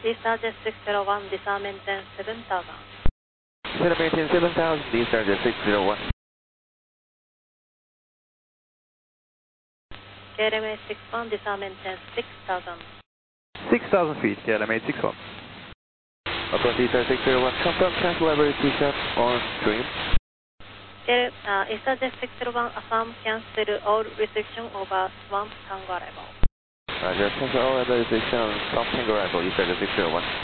Eastern Jet 601, descend maintain 7000. Descend maintain 7000, Eastern Jet 601. KLM 61, descend maintain 6000. 6,000 feet, KLM 861. Approach Eastern 601, confirm cancel every descent on stream. Eastern Jet 601, affirm cancel all restriction over Swamp Tango arrival. Roger, cancel all other restrictions on Swamp Tango arrival, Eastern Jet 601.